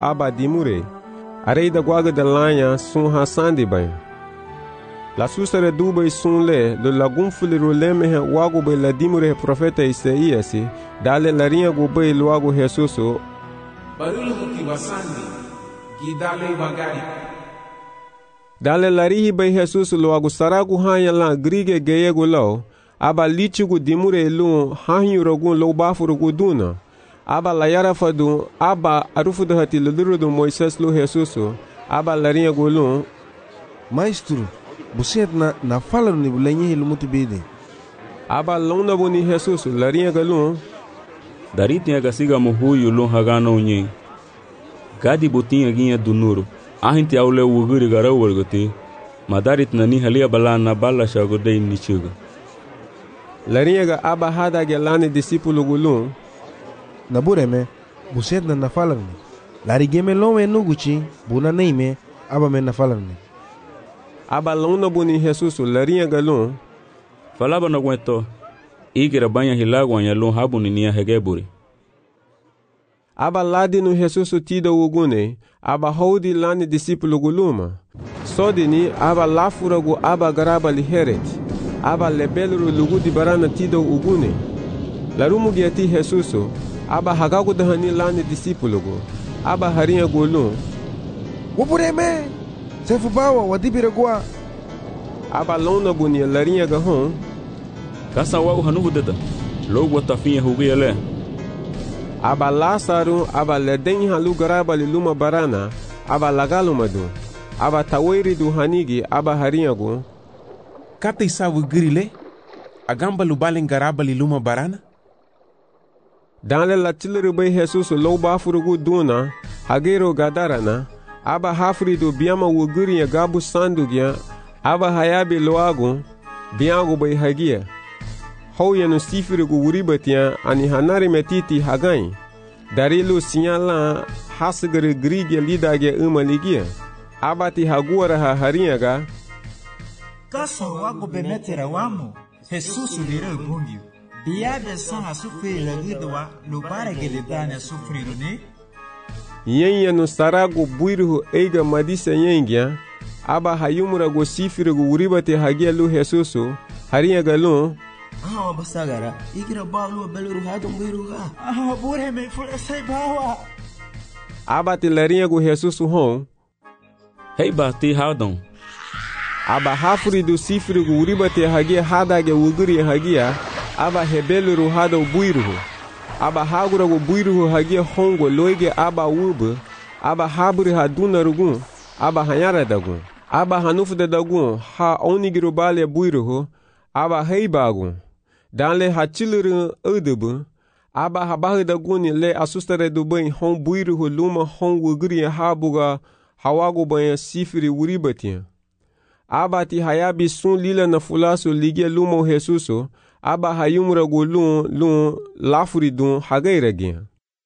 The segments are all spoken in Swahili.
aba dimure. Arei da guaga de lanha sun hasandi bem. La susare dubai sun le lagum fuliru leme wago be la dimure profeta Isaías dale larinha go be logo Jesuso. Barulu kiwasandi gidale bagari. Dale larihi be Jesus logo saragu hanya la grige geyego lo aba lichigu dimure lu hanyurogun lo bafurugu duna. Aba la yara fadu aba arufu da hati lulu do Moisés lo Jesuso aba larinha go lu. Maestro, você na fala no bulenye lu muito bede. Aba lona boni Jesus larinha galun. Dari tinha gasiga mohuyu lu hagano nyen. Gadi botinha ginha do nuro. Ahinti aule wuguri gara wargote. Madarit nani halia balana bala shagodei nichuga. Larinha ga aba hada gelane discípulo gulun. Nabureme, você na fala ni. Larigeme lome nuguchi, buna neime, aba me na fala ni. Aba lona boni Jesus larinha galun. Falaba na guento. Igira banha hilagwa ya lun habu ni hegeburi. Aba ladi no Jesus tida ugune, aba hodi lani discípulo guluma. Sodini aba lafuragu aba garaba liheret. Aba lebeluru lugu di barana tida ugune. Larumu giati Jesuso, aba hagagu dahani lani discípulo go. Aba harinha gulum. Wapureme! Sefubawa wadibiragua. Aba lona bunia larinha gahon. Kasa wagu hanugu deda. Logo watafinha hugiyale. Aba Lázaro aba leden halu garaba luma barana aba lagalumadu. Aba taweri du hanigi aba harinhagu. Kata isavu grile? Agamba lubalen garaba luma barana? Danle la tilere be Jesus lo bafurugu duna hagero gadarana. Aba hafri du biama wuguri gabu sandugya. Aba hayabi loagu biagu be hagia. Houya no sifirigu wuribatia ani hanari metiti hagai. Darilu sinyala hasgere grige lidage umaligia. Abati haguara ha harinhaga. Kasa wago bemetera wamo. Jesus lira bungio. Biabe san asufiri lagidwa lubare gelidane asufiri ne. Yenya no sarago buiru eiga madisa yengia. Aba hayumura go sifirigu wuribate hagia lu Jesuso. Harinhaga lu. Basagara, igira balu beluru hadum biruha. Bure me fule sai bawa. Aba larinha go Jesus hon. Hei bati hadum. Aba hafuri do sifri go uribate hagia hadage wuguri hagia. Aba hebeluru hado buiruhu. Aba hagura go buiruhu hagia hongo loige aba ubu. Aba haburi haduna rugun. Aba hanyara dagun. Aba hanufu da dagun ha onigiru bale buiruhu. Aba hei bagun. Danle hachiliru udubu. Aba habahu da guni le asustare du bem hon buiruhu luma hon wuguri habuga hawago bem sifiri wuribatia. Aba ti hayabi sun lila na fulaso ligia luma o Jesuso. Aba hayumura go lun lafuri dun hagairegia.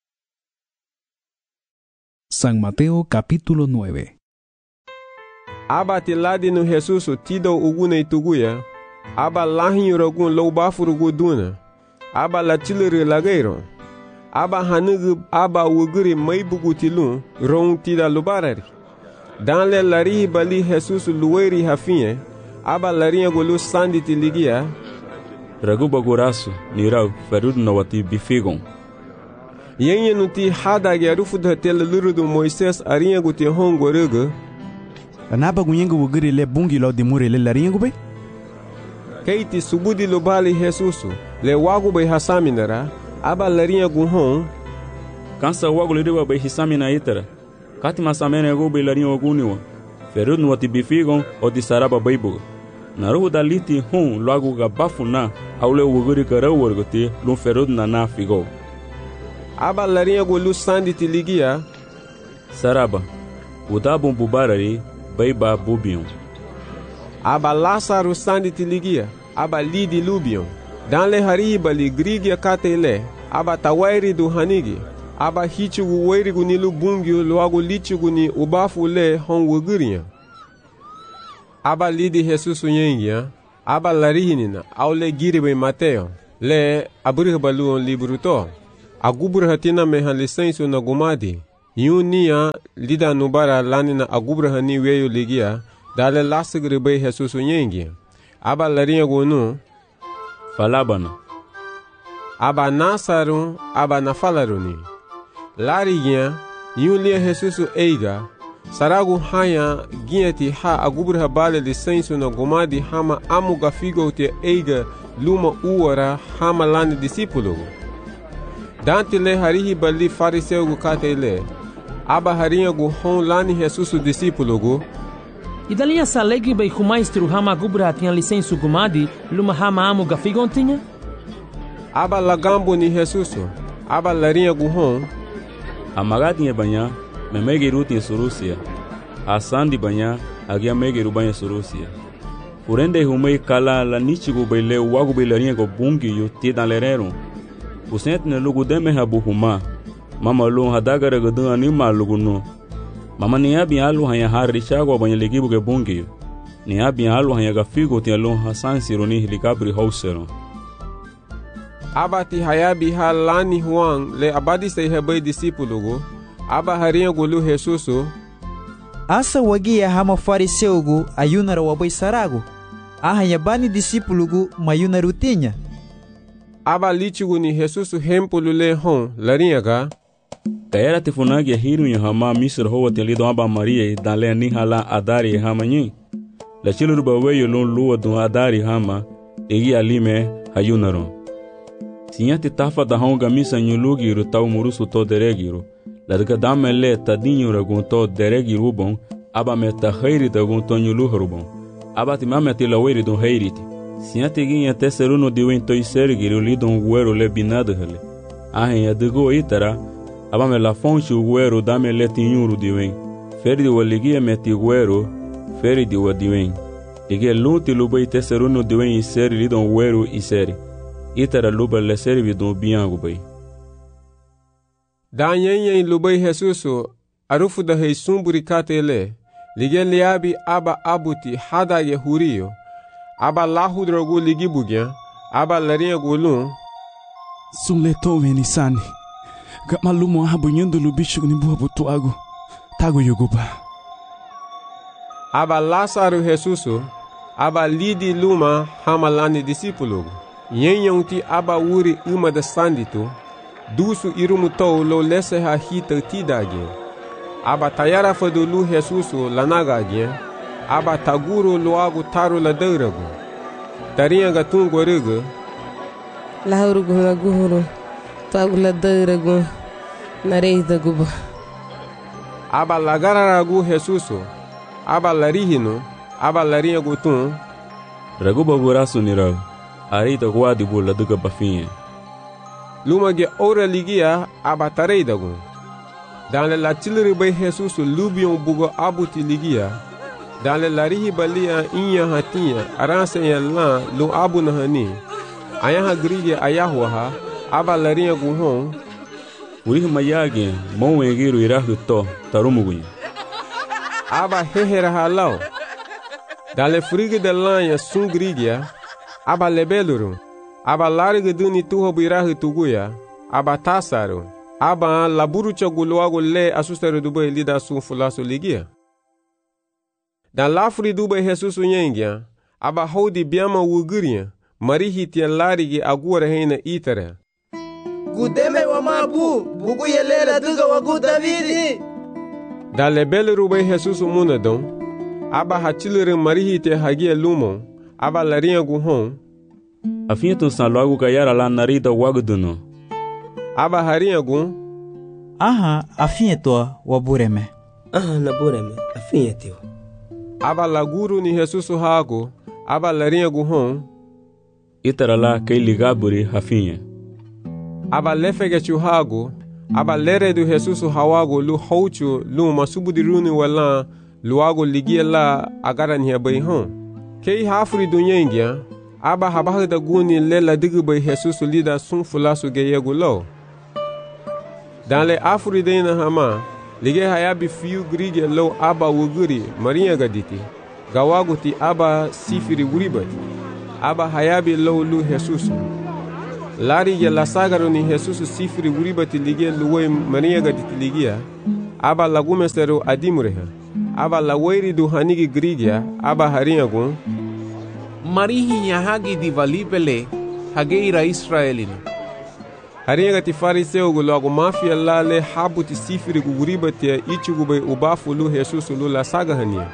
San Mateo capítulo 9. Aba ti ladi no Jesuso tido ugune ituguya. Aba lahinyuragun lo bafurugu duna. Aba latilere lagairo. Aba hanugu aba wuguri maibugu tilun rong tida lubarari. Danle lari bali Jesus luweri hafinye. Aba larinha golu sandi tiligia. Ragu bagurasu nirau ferud na wati bifigon. Yenye nuti hadage arufu da tele lurudu Moisés arinha guti hongo rugu. Anaba gunyengu wuguri le bungi lo dimure le larinha gube? Keiti subudi lubali Jesusu le wagu be hasaminara. Aba larinha guhon. Kansa wagu lidiwa be hisamina itara. Kati masamene go be larinha waguniwa. Ferud na wati bifigon o di saraba baibuga. Naruhu daliti hon loagu gabafuna aule wuguri karau wargote lun ferud na figo. Aba larinha golu sandi tiligia. Saraba, udabun bubarari, baiba bubion. Aba Lázaro sandi tiligia. Aba lidi lubion. Danle hariba li grigia katele. Aba tawairi du hanigi. Aba hichugu wairigu nilu bungio loagu lichugu ni ubafu le hon wuguria. Aba lidi Jesusu yengia. Aba larihinina aule giribe Mateo. Le aburih baluon libruto. Agubur hatina mehan lisensu na gumadi. Nia lida nubara lanina agubra ni weyo ligia dale lasagre bay Jesus nyengi. Aba larinha gonu falabana. Aba nasaru aba nafalaruni. Larigia lia Jesus eiga saragu haya gieti ha agubra bale de senso na gomadi hama amuga figo te eiga luma uara hama lani discípulo. Dante le harihi bali fariseu gu katele. Aba harinha gu hon lani Jesus o discípulo gu. E dali essa alegre bei com maestro hama gubra tinha licença gumadi luma hama amuga figo tinha? Aba lagambo ni Jesus. Aba larinha gu hon. Amagati banha memegeru tinha surusia. Asandi banha agia megeru banha surusia. Urende humei kala la nichigo beile wagu beilarinha go bungi yu te dalerero. Usent ne lugu deme habu huma. Mama lu hadagara gadun anima lugu no. Mama ni abi alu hanya hari chago banha legibu ge bungi yu. Ni abi alu hanya gafigo tinha lu hasan sironi helicabri hausero. Abati hayabi halani huang le abadi sei hebai discípulo go. Aba harinha gulu Jesuso. Asa wagia hama fariseu go ayunara wabai sarago. Ahanya bani discípulo go mayunara utinha. Aba litigo ni Jesuso hempulu le hon larinha ga. Kaera te funagi a hiru ya hama misra hoa te lido aba Maria e dan le ni hala adari hama nyi. La chilu ruba weyo lon lua dun adari hama egi alime hayunaro. Tinha te tafa da honga misa nyulugiru tau murusu to deregiru. La dika dame le tadinho ragun to deregiru bon, aba me ta heiri da gun to nyuluharu bon. Aba ti mame te laweri don heiriti. Tinha te ginha te seruno diwen to isergiru lidon guero le binada hele. Ahen ya digo itara, aba me la fonchi guero dame le tinyuru diwen. Feri di waligia me ti guero, feri di wadiwen. Ige lunti lubai te seruno diwen iseri lidon guero iseri. Itara luba le servi don biango bay. Da nyen lubai Jesuso arufu da heisumburi katele lige liabi aba abuti hada ye hurio aba lahu drogu ligi bugya aba larinha gulun Sunleto venisani ga malumo habu nyendo lubichu ni buha butuago tago yoguba. Aba Lázaro Jesuso aba lidi luma hamalani discípulo. Nyenyanti aba uri uma da sandito, dusu irumutou lo lese ha hita tidage. Aba tayara fadulu Jesuso lanagage, aba taguro loago taru la deurago. Tarinha gatungo rega. Lahurugo laguhuru, tagu la deurago, nareida guba. Aba lagararagu Jesuso, aba larihino, aba larinha gutun. Raguba gurasu nirago. Arita guadi bula duga bafinha. Luma ge ora ligia abatarei dagun. Dans le latilri bay Jesus lubion bugo abuti ligia. Dans le larihi balia inya hatia aranse yalla lu abuna hani. Ayaha grige ayahwa aba larinha guhon. Urihi mayage mon egiru irahu to tarumugunya. Aba hehera halau. Dans le frige de lanha sungrigia. Aba lebeluru, aba larga duni tuho birahu tuguya, aba tasaru, aba laburu choguluago le asustero dubai lida sun fulaso ligia. Dan lafri dubai Jesus nyengia, aba hodi biama wuguria, marihi tia larigi agura heina itara. Gudeme wa mabu, bugu yelela duga wagu Davidi. Dan lebeluru bai Jesus munadon, aba hachilere marihi tia hagia lumon, aba larinha guhon. Afinha tu san logo kayara la narida waguduno. Aba harinha gun. Aha, afinha to wabureme. Aha, nabureme, afinha tio. Aba laguru ni Jesus hago, aba larinha guhon. Itara la kay ligaburi afinha. Aba lefege chuhago, aba lere do Jesus hawago lu houchu lu masubudiruni wala luago ligia la agara ni abayhon. Kei hafuri dunyengia, aba habaha da guni lela digubay Jesus lida sun fulasu geyego lo. Dan le afuri deina hama, lige hayabi fiu grige lo aba wuguri marinha gaditi, gawaguti aba sifiri wuribati, aba hayabi lo lu Jesus. Lari ya la sagaro ni Jesus sifiri wuribati lige luwe marinha gaditi ligia, aba lagumesteru adimreha, aba la wairi du hanigi grigia, aba harinhagun. Marihi yahagi di valibele, hageira Israelina. Harinha ti fariseu gu logo mafia lale habu ti sifiri gu guribatia ichigu bai ubafu lu Jesus lu la saga hania.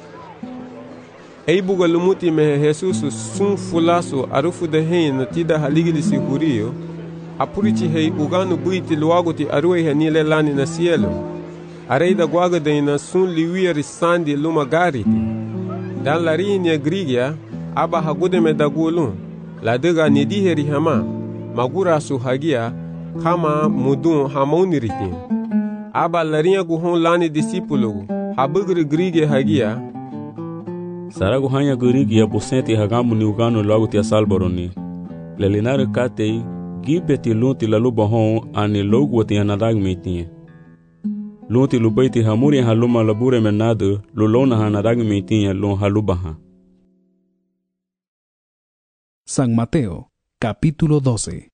Eibuga lumuti mehe Jesus sun fulasu arufu de hein na tida haligili si hurio, apurichi hei uganu buiti luagu ti aruei hanile lani na cielo. Areida guaga de na sun liwiri sandi luma gariti. Dan la rihinia grigia, aba hagudeme dagulun, la dega nidiheri hama, magura su hagia, kama mudun hamauniritin. Aba larinha guhon lani disipulugu, habugri grigia hagia, Saragu hanya grigia busenti hagamu ni ugano logo tia salboroni. Lelinare katei, gibeti lunti la luba hon ani logo tia nadag mitinye. Lunti lubaiti hamuri haluma labure menado, lulona hanadag mitinye lon halubaha. San Mateo, capítulo 12.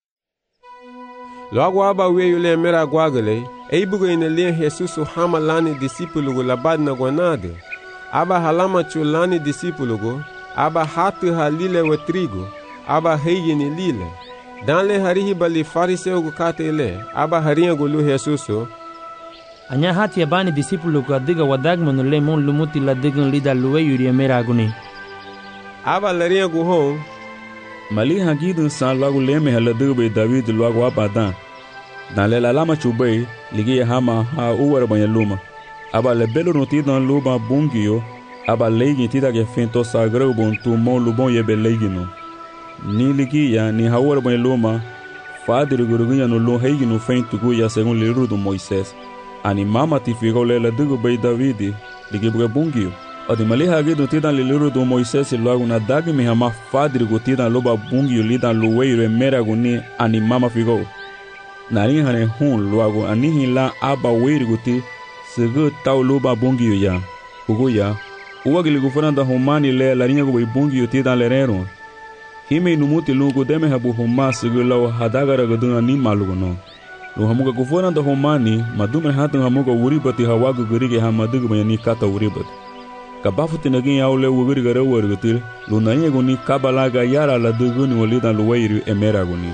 Logo aba weyu le mera guagale, eibuga ina le Jesus hama lani disipulugu labad na guanade. Aba halama chulani disipulugu, aba hatu halile wa trigo, aba heigini lile. Danle harihi bali fariseu gu katele, aba harinha gulu Jesusu. Anya hati abani disipulugu adiga wadagmanu le mon lumuti la digan lida luwe yuri mera aguni. Aba larinha gu hon, Mali hagidun san logo leme haladube David logo abadan. Dan le lalama chubei, ligi hama ha uwara banyaluma. Aba le belo notidan luba bungio, aba leigi tida ke fento sagrau bontu mon lubon yebe leigino. Ni ligia ni hawara banyaluma, fadir gurugunya no lo heigino fento guya según le rudo Moisés. Ani mama tifigo le la dugo bei Davidi, ligi buga bungio. Adi mali hagidun tidan le rudo Moisés logo na dagi mi hama fadir gutidan loba bungio lidan luweiro mera guni ani mama figo. Nari hane hun logo anihi la aba weiri guti, segu tau luba bungio ya. Ugo ya, uwagili gufuranda humani le la rinha gubei bungio tidan le rero. Hime numuti lungu deme habu huma segu lau hadagara gaduna ni malugo no. Lu hamuga gufuranda humani, madumre hatan hamuga uribati hawagu gerige hamadugu bayani kata uribati. Kabafu tinagin yaule ugiri gara uwargutil, lu nanya guni kabalaga yara la duguni walidan luwairu emera guni.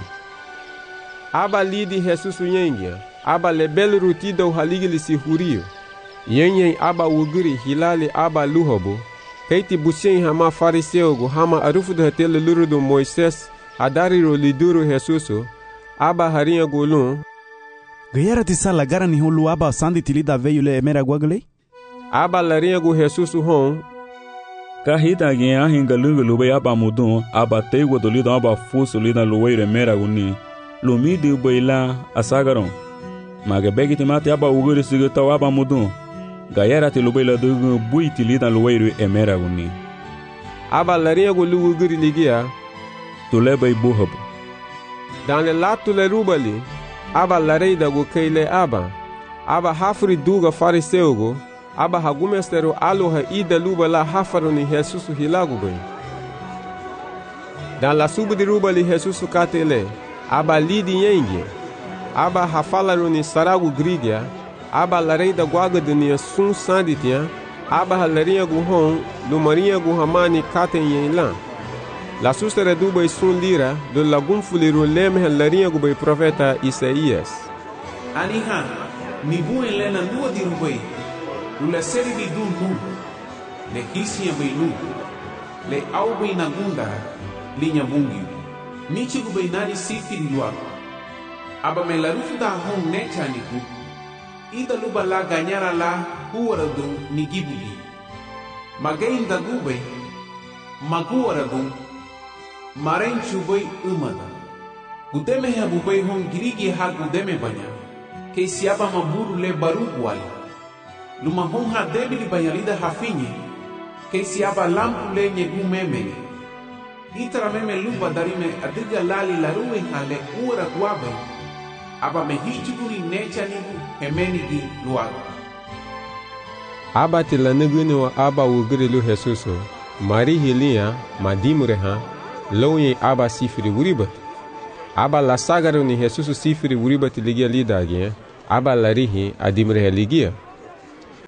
Aba lidi Jesus yengia, aba lebel rutida uhaligili si hurio. Yenye aba ugiri hilali aba luhobo, keiti busien hama fariseu gu hama arufu de hetele lurudu Moises, hadariro liduru Jesusu, aba harinha gulun. Gayara tisala gara ni hulu aba sandi tilida veyu le emera guagle? Aba larinha gu Jesusu hon. Kahita gen ahinga lungu lube aba mudun, aba tegwa dolido aba fusu lida luweiro emera guni. Lumidi ubaila asagaron. Magebegi timati aba ugiri sigita aba mudun. Gayara ti lubaila dugu bui tilida luweiru emera guni. Aba larinha gu lu ugiri ligia. Tuleba ibuhabu. Danle la tule rubali. Aba lareida gu keile aba. Aba hafri duga fariseu gu. Aba hagumesteru aloha ida luba la hafaru ni Jesusu hilagu bai. Dan la subudi rubali Jesusu katele. Aba lidi yengi, aba hafalaru ni saragu grigia, aba lareida guaga dunia sun sanditia, aba halarinha guhon, lumarinha guhamani katen yenlan. La sustere dubai sun lira, do lagum fuliru leme halarinha gubai profeta Isaías. Aniha, nibu elena lua di rubai, lula seri di dun nu, le hisia bai lu, le au bai nagunda, linha bungiu. Nichi gubei nari sifiri luago. Aba me larufu da hon necha niku. Ida luba la ganyara la huwaradu ni gibuli. Magain da gubei. Maguwaradu. Maren chubei umada. Gudeme ha bubei hon girigi ha gudeme banya. Ke siaba maburu le barugu wali. Luma hon ha debili banyalida hafinye. Ke siaba lampu le nyegu memeni. Itara meme lupa darime adiga lali laruwe hale uara kuabe. Aba me hichuguri necha nigu hemeni gi luago. Aba tila niguni wa aba ugiri lu Jesusu. Mari hilia madimureha. Loye aba sifiri uribat. Aba la sagaru ni Jesusu sifiri uribat ligia lida agia. Aba larihi adimureha ligia.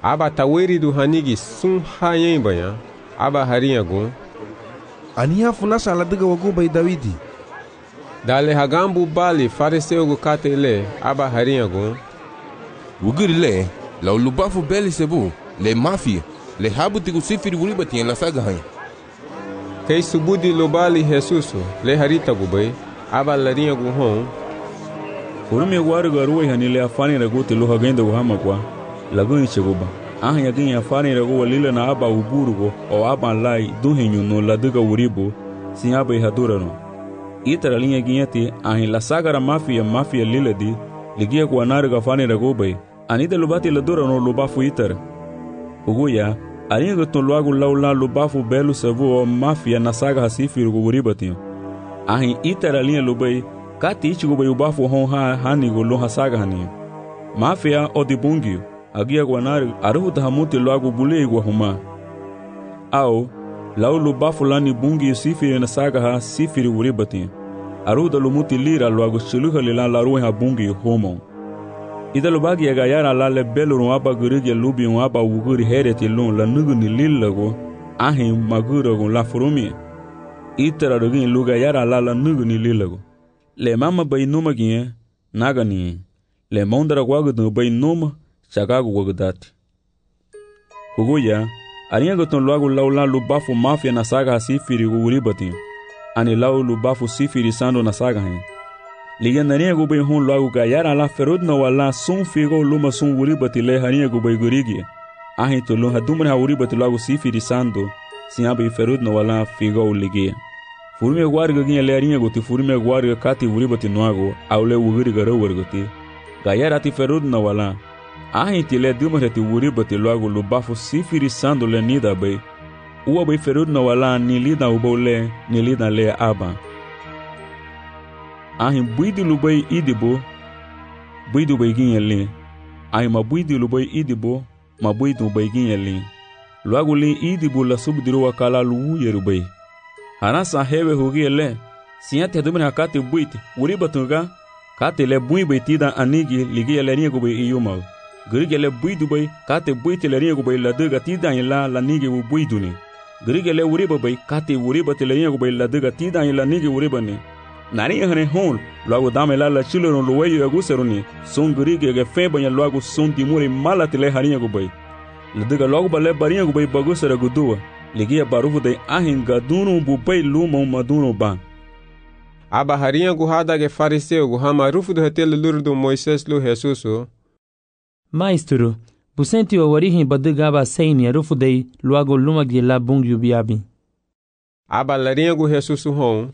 aba taweri du hanigi sun hayen baya aba harinha gun aniha funasa ala diga wagu bai Dawidi dale hagambu bali fariseu gu katele aba harinha gun wugiri le la ulubafu beli sebu le mafia le habu tigu sifiri wuriba tiyan la saga hain kei subudi lobali Jesusu le harita gu bai aba larinha gu hon Furume guarga ruwa hani le afani ragu te luha genda guhama kwa lagun cheguba ahanya gin afani ragu walila na aba uburugo o aba lai duhenyu no laduga uribo sin aba ihadura no itara linha ginhati ahin la sagara mafia liladi ligia kwa narga afani ragu bai anida lubati ladura no lubafu itara uguya aringa ton luagu laula lubafu belu savu o mafia na saga hasifi rugu uribatinho ahin itara linha lubai kati ichigo bai ubafu hon hani go lo hasaga hani mafia odibungio agia gwanari aruta hamuti loago bule go huma au laulu bafu lani bungi sifiri na saga ha sifiri uribati aruda lumuti lira loago chiluha lila la ruha bungi homo ida lubagi aga yara la le belu aba gurige lubi aba uguri hereti lon la nuguni lillago ahi maguro la furumi itara rogin luga yara la nuguni lillago le mama bai numa ginye nagani le mondara gwagdu bai numa chagagu gwagdati kuguya aringa goton luagu laula lubafu mafia na saga sifiri uribati ani lau lubafu sifiri sando na saga hen liga naringa gu bai hon luagu ga yara la ferudna wala sun figo luma sun uribati le haringa gu bai gurigi ahi to lo hadumra ha uribati luagu sifiri sando siabai ferudna wala figo ligia Furume guarga ginha lerinha goti furume guarga kati uribati noago aule ugiri garo wargoti gayara ti ferud na wala ahi ti le dumare ti uribati loago lubafu sifiri sando le nida bai uwa bai ferud na wala ni lida ubole ni lida le aba ahi buidi lubai idibo buidu bai ginha le ahi ma buidi lubai idibo ma buidu bai ginha le loago le idibo la subdiru wakala lu yerubai Hanasa hewe hugiele siate dumina kate buiti uribatunga kate le bui baitida anigi ligia le niego bai iyuma grige le buidu bai kate buiti le niego bai laduga tida ila la nigi buiduni grige le uriba bai kate uriba te le niego bai laduga tida ila nigi uribani nari hane hon loago dame la chilo no luweyo aguseruni son grige ge febanya loago son dimuri malati le haniego bai laduga loago bale bariego bai bagusera gudua ligia barufu de ahinga dunu bubai luma madunu ba aba harinha gu hadage fariseu gu hama rufu do hetele lurdo Moises lu Jesusu Maestro busenti o orihin badiga aba seini rufu de luago luma gila bungi biabi aba larinha gu Jesusu hon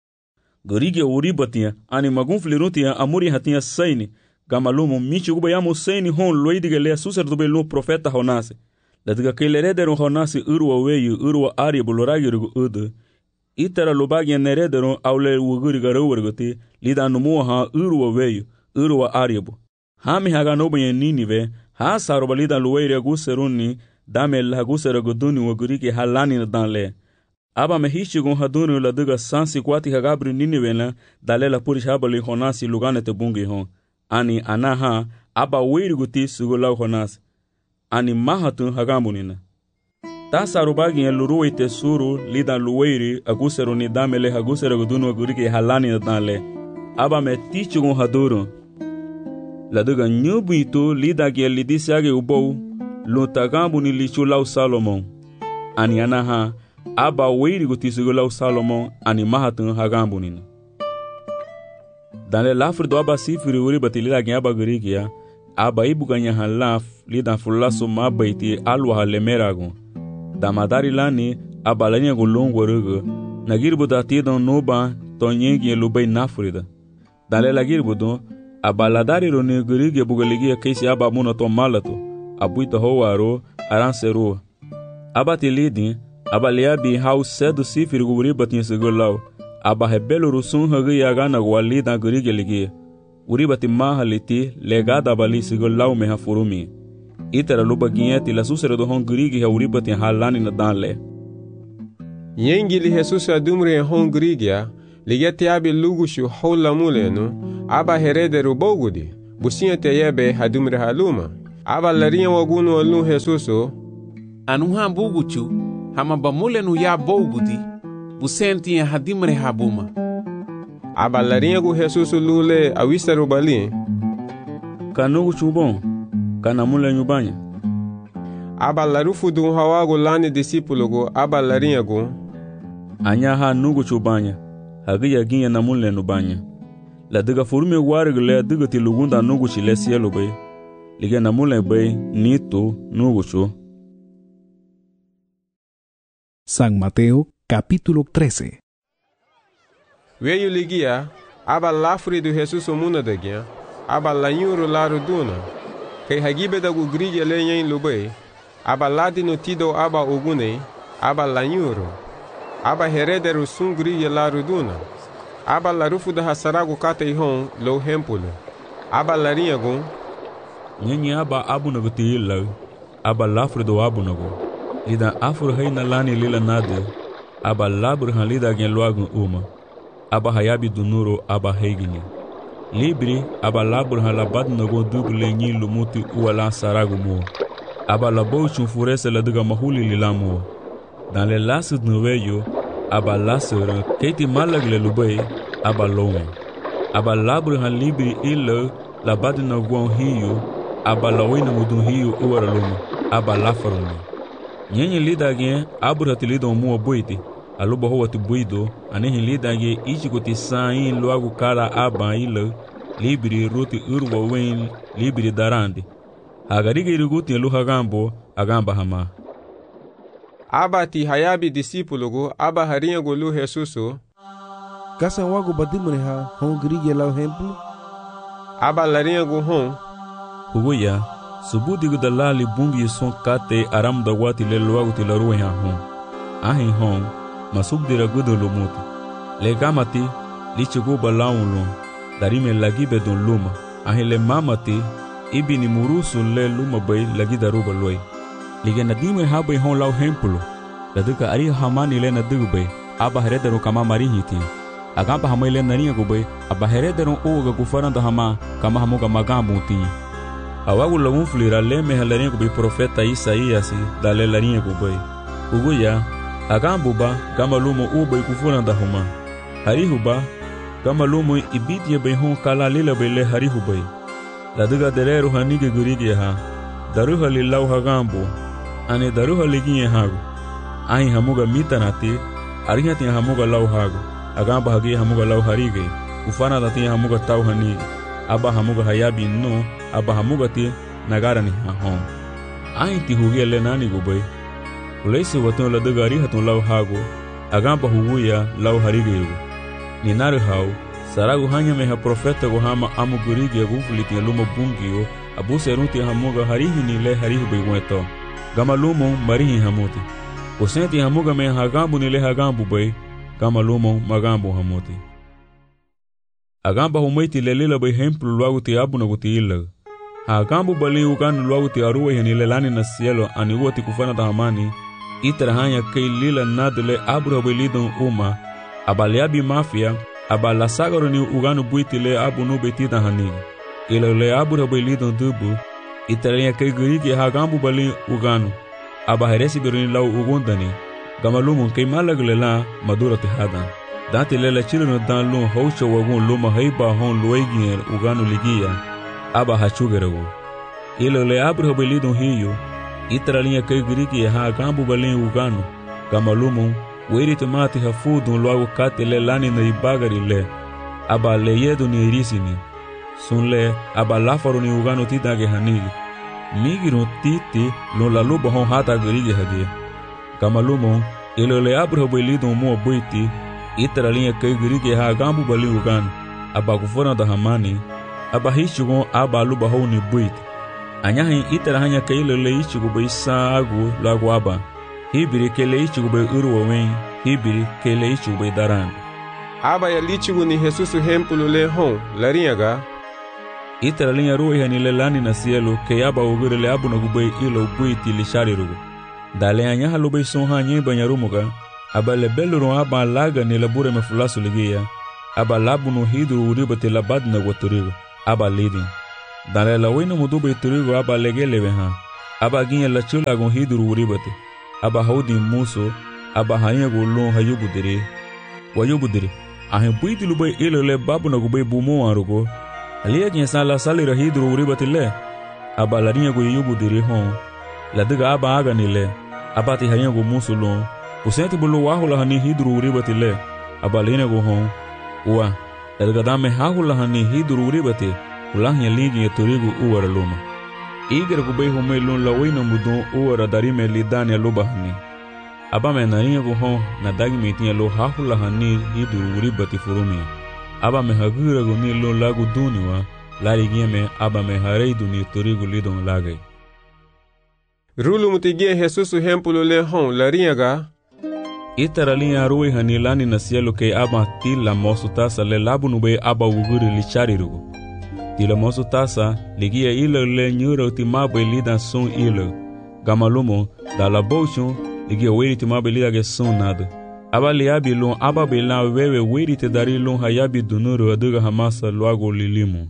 gorige uribatia ani magun flirutia amuri hatia seini gamalumo michi gu bayamo seini hon loidige le suser do belu profeta honase Ladiga kailerederon honasi urwa weyu urwa ari buloragirgu udu itara lubagi nerederon aule wuguriga rawargoti lida numuha urwa weyu urwa aribu hami haga nobenye ninive ha saroba lida luweire guseruni dame lagusera goduni wugurigi halani danle aba mehishigun haduni ladiga sansi kwati hagabri ninive la dalela purishabali honasi luganete bungi hon ani anaha aba weiriguti sugula honasi ani mahatun hagamunina tasa rubagi en luruite suru lida luweiri agusero ni damele hagusero gudunu agurike halani danle aba me tichugun haduru laduga nyubuito lida ge lidisiage ubou lutagambu ni lichulau Salomon ani anaha aba weiri gutisugulau Salomon ani mahatun hagamunina danle lafri do aba sifiri uri batilida ge aba gurigia aba ibuganya halaf lida fulaso mabaiti alwa halemerago damadari lani abalanya gulongo rugo nagirbu datido noba tonyengi lubai nafrida dale lagirbu abaladari roni gurige bugaligi kaisi aba muno to malato abuita howaro aransero abati lidi abaliabi hau sedu sifiri guri batin segulau aba hebelo rusun hagi yagana gwalida gurige ligi uribati mahaliti legada bali segulau meha furumi itara luba ginheti la susere do hongurigi ha uribati halani na danle yengi li Jesus adumre hongurigia ligeti abi lugushu hola muleno aba herederu bogudi businha teyebe hadumre haluma Aba larinha wagunu alun Jesuso. Anuha buguchu, hama bamule nu ya boguti, busenti ya hadimre habuma. Aba larinha gu Jesuso lule awisaru bali. Kanugu chubon, kanamule nyubanya. Aba larufu dun hawagu lani disipulo gu aba larinha gu. Anya ha nugu chubanya, hagiya ginya namule nubanya. La diga furume wargle diga tilugunda nugu chile cielo bay. Liga namule bay nito nugu chu. San Mateo, capítulo 13. Veio ligia, aba lafri do Jesus muna dagia, aba lanyuro laru duna, kay hagibe da gu grige lenyen lubay, aba ladi no tido aba ogune, aba lanyuro, aba herederu sun grige laru duna, aba larufu da hasaragu kate ihon lo hempulo, aba larinha gun, nyenye aba abu nagu tiyilla, aba lafri do abu nagu. Lida afur hayna lani lila nade, aba labur han lida gen luagun uma, aba hayabi dunuro aba heigini. Libri aba labur han labad nagon duble nyi lumuti uala saragu mo, aba labo chun furese la diga mahuli lila mo. Dans les lasses noveyo, aba lasser keiti malag le lubay, aba lowe. Aba labur han libri illa labad nagon hiyo, aba lawina mudun hiyo uara luma, aba lafaruni. Nyenye lidage aburati lidon muo boiti, aluba hoati buido, anehi lidage ichikuti sain luagu kara aba ila, libiri ruti urwa wen, libiri darandi. Hagarige iriguti luhagambo, agamba hama. Aba ti hayabi disipulugu, aba harinha gulu Jesuso. Kasa wagu badimune ha, hon grige lau hemplu? Aba larinha gu hon. Huguya. Subudigu da lali bungi son kate aram da wati le luagu ti la ruwe ha hon. Ahin hon, masubdira gudu lumuti. Le gamati, li chigu balaun lum, darime lagibe don luma. Ahin le mamati, ibi ni murusu le luma bay lagi daruba loy. Lige na dime ha bay hon lau hempulo. La duka ari hamani le na dugu bay, aba heredero kama marihiti. Agamba hamay le narinha gu bay, aba heredero uga gufaranda hama, kama hamuga magambu tinha. Awagu lagun flira leme halarinha kubi profeta Isaías dale larinha kubai. Uguya, agambuba gama lumo ubai kufuranda huma. Harihuba, gama lumo ibidia bai hon kala lila bai le harihubai. Laduga dereru hanige gurige ha. Daruha lilau hagambo. Ane daruha liginye hagu. Ahi hamuga mitanati, ariha tia hamuga lau hagu. Agamba hagi hamuga lau harige. Ufana dati hamuga tau hanige. Aba hamuga hayabi no, aba hamuga ti nagara ni hahon. Ahi ti hugia le nani gubay. Uleisi waton la dagari haton lau hago, agamba huguya lau harige yugo. Ni naru hau, saragu hanya meha profeta go hama amu gurigi agufuliti ya lumo bungiyo, abu seruti hamuga harihi ni le harihi bayweto. Gama lumo marihi hamuti. Usenti hamuga meha hagambu ni le hagambu bay, gama lumo magambu hamuti. Agamba humaiti lelila bay hemplu luagu ti abu nagu ti ilag. Hagambu bali uganu luagu ti aruwa yani lelani na cielo ani uwa ti kufana tahamani. Itara hanya kay lila nadule abura bay lidon uma. Abaliabi mafia, abala sagaro ni uganu buiti le abu no beti tahanigi. Ila le abura bay lidon dubu. Itara hanya kay gurigi hagambu bali uganu. Abaheresi biruni lau ugundani. Gamalumun kay malagle la madura ti hadan. Dante lela chileno dan lun haucha wagun luma haiba hon luegin uganu ligia aba hachugerago ilo le abro belidon hiyo itralinha kay grigi ha gambu balin uganu gamalumu weri tomate hafudun logo kate le lani na ibagari le aba le yedo ni irisini sunle aba lafaro ni uganu tidage hanigi migiro titi lo la luba hon hata grigi hage gamalumu ilo le abro belidon mo boiti itralinha kay grigi ha gambu balin uganu aba kufona da hamani aba hichugon aba luba honi buit anyahin itara hanya kayle le ichugo be saagu lagu aba hibiri kele ichugo be urwowen hibiri kele ichugo be daran aba ya lichugo ni Jesus hempulu le hon larinyaga itara linya ruwa yani le lani na cielo ke aba ugure le abu na gube ilo buiti li sharirugo dale anyaha lube son hanye banyarumuga aba le beluro aba laga ni labure me fulasu ligia aba labu no hidru uribate labad na waturigo aba lidin Dale la wina muduba iturigo aba legeleve ha. Aba ginye la chula gon hiduru uribate. Aba haudi muso, aba hanya golon hayubudere. Wayubudere. Ahin buiti lubay ilole babu na gubay bumo arugo. Alia ginsa la salira hiduru uribate le. Aba la rinha go yubudere hon. La diga aba aga nile. Aba ti hanya go muso lon. Usenti bulu wahula hani hiduru uribate le. Aba lene go hon. Uwa. La diga dame hahula hani hiduru uribate. Ulahnya ligi turigo uwara luma. Iger gubay hume lun la wina mudon uwara darime li dania luba hani. Aba me naringa go hon na dagi metinha lo hahula hani hiduru uribati furumia. Aba me hagira go ni lo lagu duniwa lari gieme aba me hareidu ni turigo lidon lagay. Rulu mutigie Jesus hempulo le hon laringa Itara linha rui hani lani na cielo ke aba tila mosu tasa le labu nube aba uguri li charirugo. Tila mosu tasa ligia ilo le nyura utimabe lida sun ilo. Gamalumo da la bochon ligia weri timabe lida ge sun nada. Aba liabi lon aba bela wewe weri te dari lon hayabi dunuru aduga hamasa luago lilimu.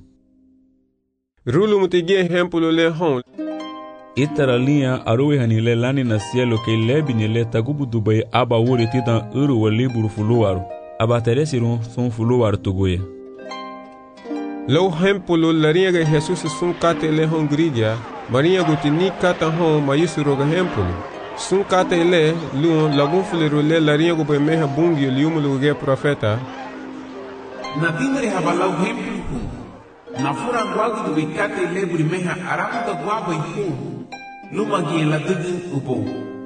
Rulu mutigie hempulo le hon. Itara linha arui hani le lani na cielo ke lebi ni le tagubu dubai aba wuri titan uru wa liburu fuluwaru. Aba teresiron sun fuluwaru tuguya. Lo hempulo laringa Jesus sun kate le hon gridia, marinha gutini kata hon mayusuro ga hempulo. Sun kate le luon lagun fulero le laringa go meha bungi liumulo ge profeta. Na timre habalau hempulo. Na fura guagu do kate le buri meha aramu da guaba ihu. Luma gi la dugu ubo.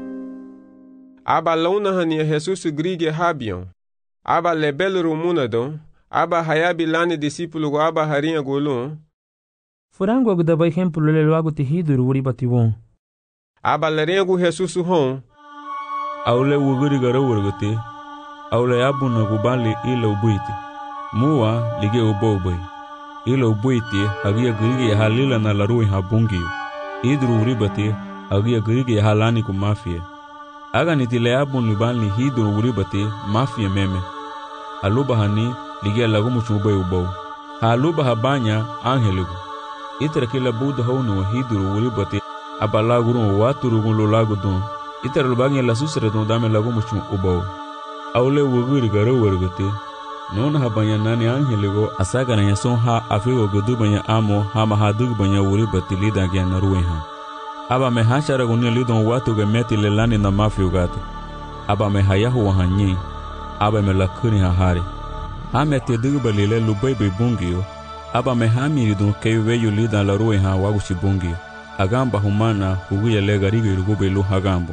Aba launa hania Jesus gridia habion. Aba le belro munadon. Aba hayabi lani discípulo go aba harinha golon. Furango agu da hempulo le loago te hiduru uribati won. Aba larinha go Jesus hon. Aule wuguri gara wurgote. Aule abuna go bali ila ubuiti. Muwa lige ubo ubai. Ila ubuiti hagia grige halila na larui habungiyo. Hiduru uribati hagia grige halani ku mafia. Aga nitile abun libali hiduru uribati mafia meme. Aluba hani ligia lagu muchubay ubaw. Haluba habanya angeligu. Itara kila buda hawnu hiduru uribati abalagurun waturugun lo lagu don. Itara lubagnya la susre don dame lagu muchum ubaw. Aule wuguri garo wargote. Nona habanya nani angeligu asaga na yason ha afigo gudubanya amo hama hadug banya uribati lida gya naruweha. Aba me hachara gunya lidon watu ge meti lelani na mafio gato. Aba me hayahu wahanyi. Aba me lakuni hahari. Hame te duba lile lubebe bungiyo. Aba me hamiri don keiweyo lida la ruwe ha wagushi bungiyo. Agamba humana huguya lega rigo irugube lu hagambo.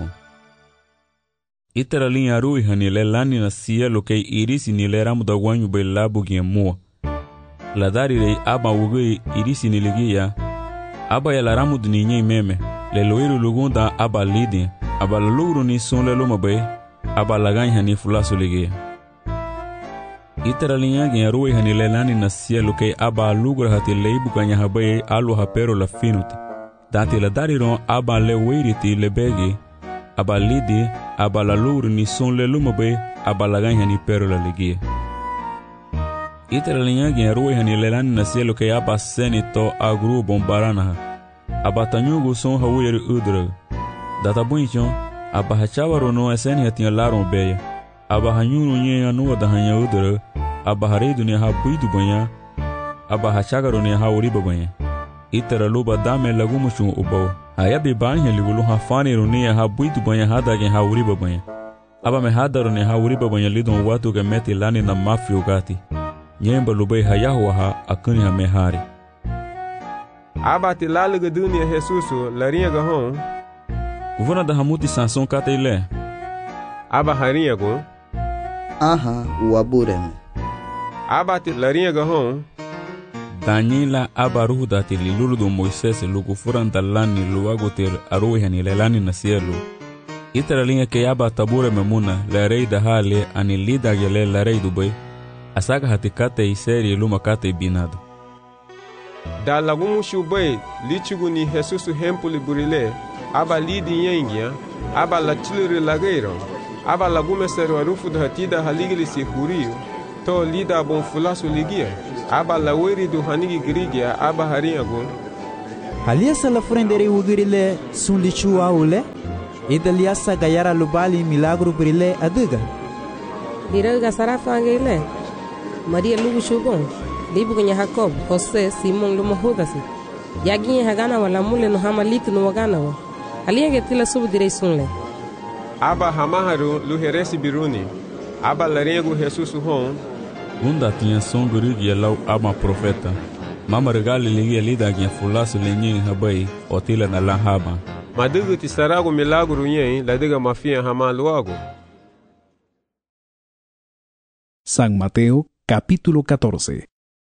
Itara linha ruwe ha nile lani na cielo kei irisi nile ramu da wanyu be labu gia mua. Ladari rei aba wugui irisi niligia. Aba ya la ramu duninye meme. Le loiru lugunda aba lidi. Aba la lugru ni son le luma be. Aba laganya ni fulasu ligia. Itara linha gya ruwe hani lelani na cielo kei aba lugra hati leibu kanya habaye alu hapero la finuti. Dati la dariron aba le weiriti le begi. Aba lidi, aba la lugru ni son le lumabe, aba la ganya ni pero la ligia. Itara linha gya ruwe hani lelani na cielo kei aba seni to agru bombarana. Aba tanyugu son hawiri udra. Data bunchon, aba hachawaro no eseni hati laron beya. Aba hanyuru nye anuwa da hanya udra. Aba hareidu ni ha buidu banya. Aba hachagaro ni ha uriba banya. Itara luba dame lagumushun ubaw. Ayabi banya ligulu ha faniru ni ha buidu banya hadage ha uriba banya. Aba me hadaro ni ha uriba banya lidon watu ge meti lani na mafio gati. Nyemba lubai hayahu ha akuni ha mehari. Aba ti laluga dunia Jesusu larinha ga hon. Kuvuna da hamuti sanson kate ile. Aba harinha go. Aha, uabureme. Aba ti larinha ga hon. Daniela aba ruhu dati lilulu do Moisés lugu furan dalani luagoter aruwe hani lelani na cielo. Itara linha ke aba tabure memuna la rei da hale ani lida gele la rei dubai. Asaga hati kate iseri luma kate binado. Da lagumu shubay lichugu ni Jesusu hempuli burile. Aba lidi yengia. Aba la chiluri lageiron. Aba lagume seru arufu da hatida haligili si huriyo. To lida bon fulasu ligia. Aba la weri du hanigi grigia aba harinha go. Haliasa la frendere wugirile sun lichu aule? Ida liasa gayara lubali milagro brile aduga. Diraga sarafange ile. Maria lugu shubon. Libu kwenye Jacob, Jose, Simon lumo hudasi. Yaginye hagana wala mule no hama litu no wagana wa. Alienge tila subu direi sunle. Aba hamaharu luheresi biruni. Aba larengo Jesus hon. Unda tinha som gurigi ya lau ama profeta. Mama regali ligi ya lida gya fulasu lenyi habai otila na la haba. Madugu tisarago milagro nyen ladiga mafia hama luago. San Mateo, capítulo 14.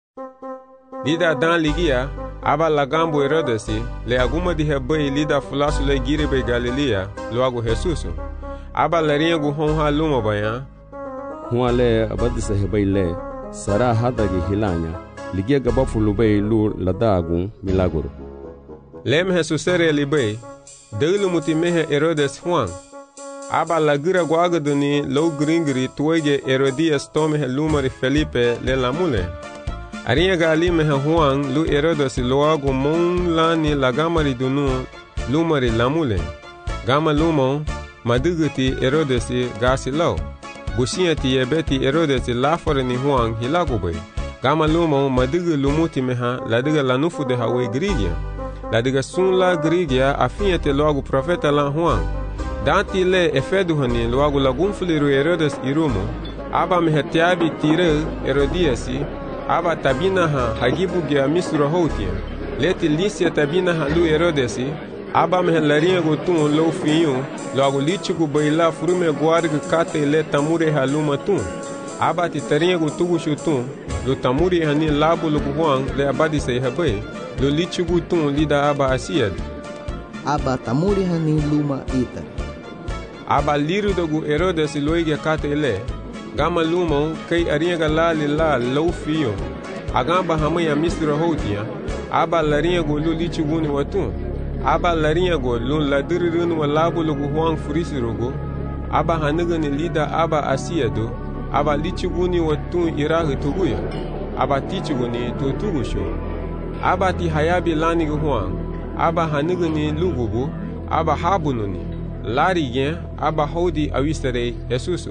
Lida dan ligia, aba lagambo Herodesi, le aguma di habai lida fulasu le giribe Galilea, luago Jesusu. Aba larengo honha luma bayan. Huale abadisa hebai le, sara hadagi hilanya, ligia gabafu lubei lu ladagu milagro. Lem Jesusere libei, delu mutimehe Herodes Juan. Aba lagira guagaduni low gringri tuege Herodias tomehe lumari Felipe le lamule. Arinha galimehe Juan lu Herodes loago mon lani lagamari dunu lumari lamule. Gama lumon, maduguti Herodesi gasi lau. Busiati yebeti Herodes lafore ni Juan hilagubay. Gama lumo madiga lumuti meha ladiga lanufu de hawe grigia. Ladiga sun la grigia afiete loagu profeta la Juan. Danti le efeduhani loagu lagunfuliru Herodes irumo. Aba mehetiabi tire Herodiasi. Aba tabinaha hagibu gya misura hotia. Leti lisia tabinaha lu Herodesi. Aba mehelarinha gotun lo fiyu, logo lichigu baila frume guarga kate le tamure haluma tun. Aba titarinha gotugu shutun, lo tamure hani labo lo guang le abadi se habai, lo lichigu tun lida aba asiad. Aba tamure hani luma ita. Aba liru dogu Herodes loige kate le, gama luma kay arinha lali la lo fiyu. Agamba hamaya misra hotia, aba larinha go lo lichigu ni watun. Aba larinha go lun la dirirun wa labu lugu huang furisi rogo. Aba hanigani lida aba asiado. Aba lichiguni wa tun irahi tuguya. Aba tichiguni to tugusho. Aba ti hayabi lani huang. Aba hanigani lugubu. Aba habununi. Lari gen aba hodi awistere Jesusu.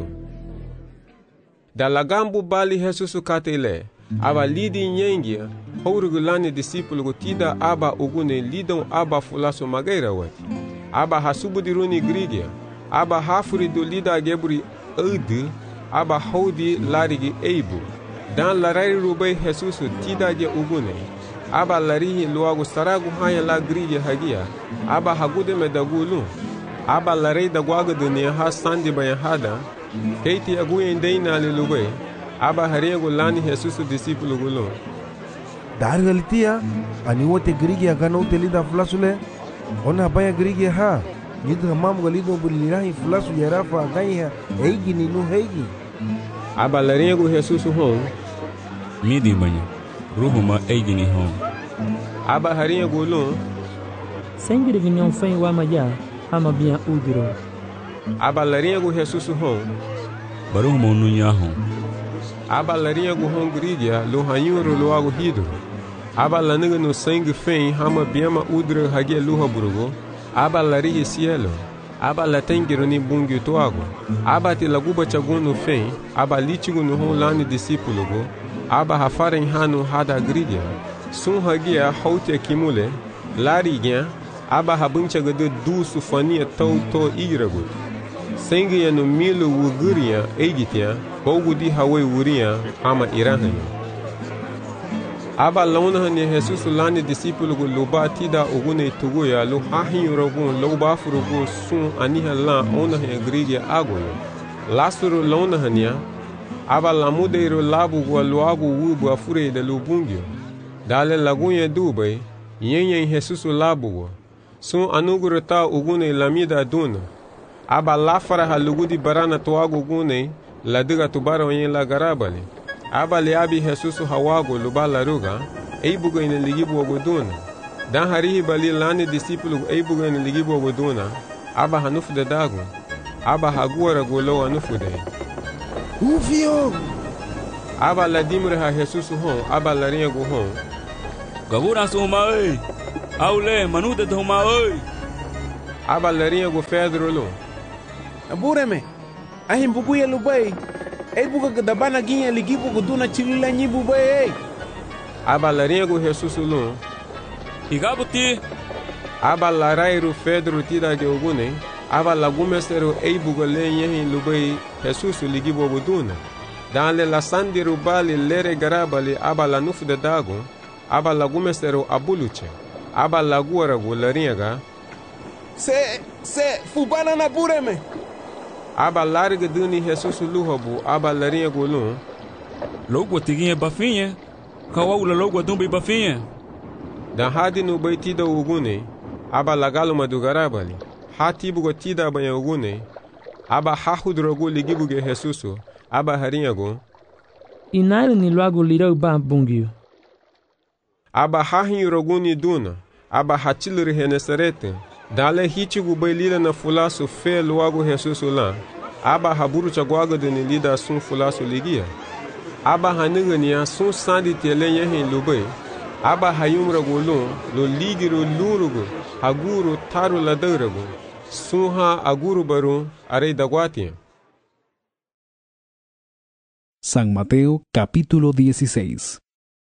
Da lagambu bali Jesusu katele. Aba lidi nyengia. Hourugulani discípulo gotida aba ugune lidon aba fulaso magaira wati. Aba hasubudiruni grigia. Aba hafuri do lida geburi udi. Aba hodi larigi eibu. Dan larari rubai Jesusu tida je ugune. Aba larihi luagu saragu haya la grigia hagia. Aba hagude medagulu. Aba larei da guaga dunia ha sandi bayahada. Keiti aguyen deina li lubai. Aba hariego lani Jesusu discípulo gulun. Dargalitia, ani wote grigia gana utelida fulasule. Ona baya grigia ha. Nidu hamamu galido bulirahi fulasu yarafa agaiha. Eigi ninu heigi. Aba larengo Jesusu hon. Midi banyak. Ruhuma eigi ni hon. Aba hariego lun. Sengiri vinyon fei wa maja. Hama biya udiro. Aba larengo Jesusu hon. Baruhuma ununya hon. Aba larengo hon grigia lo hanyuro lo ago hidro. Aba laniga no sangue fem hama biama udra hagia luha burugo. Aba larihi cielo. Aba latengiro ni bungi toago. Aba te laguba chaguno fem. Aba litigo no hon lani discípulo go. Aba hafaren hanu hada grigia. Sun hagia haute kimule. Larigia. Aba habuncha gado du sufania tau to iragut. Sangue ya no milo wuguria eigitia. Bogudi hawe wuria hama irahanya. Aba launahani Jesus lani discípulo go loba tida ogune tuguya lo hahin rogun loba furugo sun aniha la onahe grigia agoyo. Lasuro launahania. Aba lamudeiro labu go loago wubu afure de lubungyo. Dale lagunye dubai yenyen Jesus labu go. Sun anugurata ogune lamida duna. Aba lafara halugudi barana toago gune la diga tubara yen la garabali. Aba liabi Jesusu hawago luba laruga, eibuga ina ligibu oguduna. Dan harihi bali lani discípulo eibuga ina ligibu oguduna, aba hanufu de dago. Aba haguara golo hanufu de. Ufio! Aba la dimre ha Jesusu hon, aba la rinha go hon. Gabura suma ei! Aule, manuda de homa oi. Aba larinha go Pedro lo. Abureme. Ahim buguya lubai. Ei buga gadabana ginha ligibu guduna chilila nyibu bai. Aba larinha go Jesus lo. Igabuti. Aba larairu Pedro tida ge ogune. Aba lagumestero ei buga lenye lubai Jesus ligibu guduna. Dans la sandiru bali lere garabali aba la nufu de dago. Aba lagumestero abuluche. Aba laguara go larinha ga. Se fubana na bureme. Aba larga duni Jesus luhabu aba larinha golun. Logo tiguinha bafinha. Kawaula logo dumbe bafinha. Dan hadi no baitida ugune. Aba lagalo madugarabali. Hati bugo tida banha ugune. Aba hahudrogo ligibuge Jesus. Aba harinha go. Inairo ni logo lirau ba bungio. Aba hahin roguni duna. Aba hatilur henesarete. Dale hitigu bailila na fulasu fe luago Jesus lá. Aba haburu chaguaga de lida sun fulasu ligia. Aba haniga ni sun sandi telenye hin lubai. Aba hayumra golun lo ligiru lurugo aguru taru ladarago. Sunha aguru baru arei daguatia. San Mateo capítulo 16.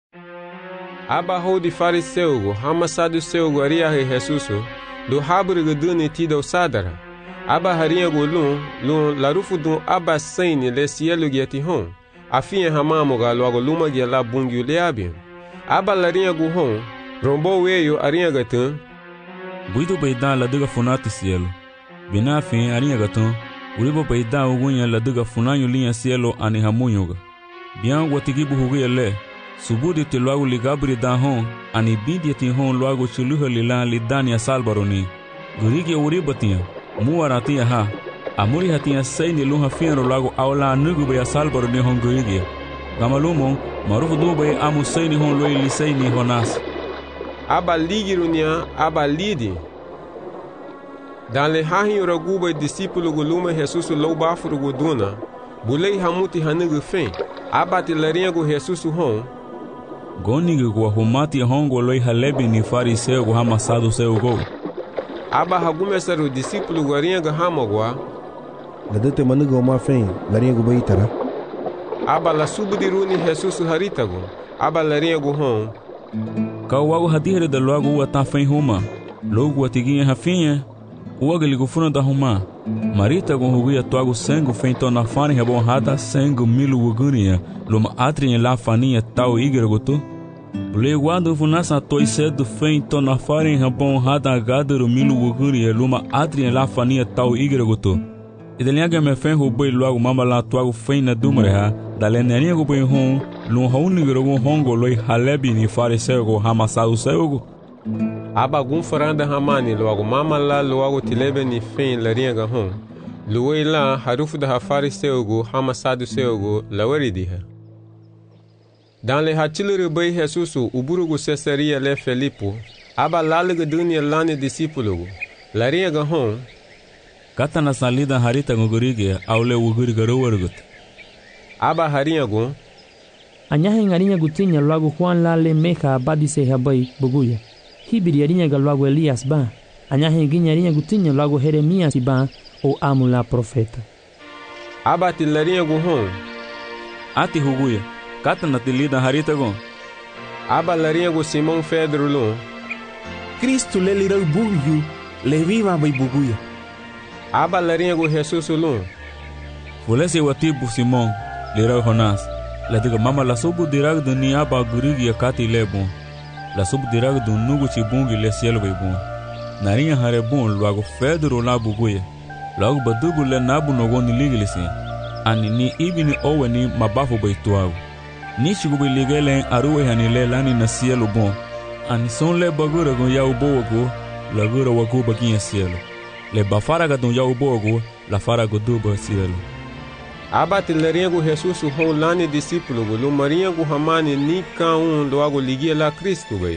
Aba hodi fariseugo hama saduceugo aria he Jesuso. Do haburiga duni tida o sadara. Aba harinha golun, lun larufu dun aba saini le cielo giatihon. Afinha hamamoga logo luma gia la bungiu leabian. Aba larinha guhon, rombo weio arinha gatun. Buido beidan la duga funati cielo. Bina fin arinha gatun. Uribo beidan ugunya la duga funanyo linha cielo ani hamunyoga. Bian watigibu huguya le. Subudi te logo ligabri da hon, ani bindi ti hon logo chuluha lilan lidania salbaroni. Gurigi uribatia, muaratia ha. Amuri hatia saini luha fiero logo aula nugu ya salbaroni hon gurigi. Gamalumo, marufu dube amu saini hon loi lisaini honas. Aba ligirunia, aba lidi. Dan le hahin raguba discípulo guluma Jesus loubafuru guduna. Bulei hamuti hanugu fen. Aba te larinha go Jesus hon. Goniga go humati hongo loi halebi ni fariseu go hamasado seu go. Aba hagumesaru discípulo garinha ga hamogwa. Ladete manuga uma fen, larinha go baitara. Aba la subdiruni Jesus haritago. Aba larinha go hon. Kawago hadire da logo wa ta fen huma. Logo atiguinha hafinha. Uaga ligo funa da huma. Marita go huguia toago sango fen to na fani hebon hata sango milu ugunia. Luma atrinha la faninha tal igra goto. Bule guado funasa toi cedo fen to na fani hebon hata gadero milu ugunia. Luma atrinha la faninha tal igra goto. Idalinha me fen huboi logo mama la toago fen na dumreha. Dalenania go boi hon. Lum haunigra go hongo loi halebi ni fariseu go hamasado seugo. Aba gun faranda hamani logo mama la logo tilebe ni fen larinha ga hon. Luei la harufu da fariseugo hamasado seugo lawaridiha. Dan le hatilere bai Jesusu uburugo Cesaria le Felipo. Aba lalega dunia lane discípulo. Larinha ga hon. Kata na salida harita ngurige aule uguriga rowergut. Aba harinha go. Anyahe ngarinha gutinya logo Juan la le meca abadise habai buguya. Hibiri arinha ga logo Elias ba. Anyahe ginharinha gutinya logo Jeremias ba o amula profeta. Aba te larinha go hon. Ati huguya. Kata na tilida harita go. Aba larinha go Simão Pedro lo. Cristo le lirau bungyu, le viva bai buguya. Aba larinha go Jesus lo. Fulese watibu Simão, lirau honas. La diga mama la subu dirag do ni aba gurigi ya kati lebon. La subu dirag do nugu chibungi le cielo bai bon. Narinha harebon logo Pedro la buguya. Logo badugu le nabu nogoni ligilisi. Ani ni ibini owe ni mabafu bai tuago. Ni chigubi ligelen aruwe hanile lani na cielo bon. Ani son le bagura gon ya ubogo, la gura wakuba kinha cielo. Le bafaraga don ya ubogo, la faraga duba cielo. Aba te larinha go Jesus hon lani discípulo go lumarinha go hamani ni ka logo ligia la Cristo bai.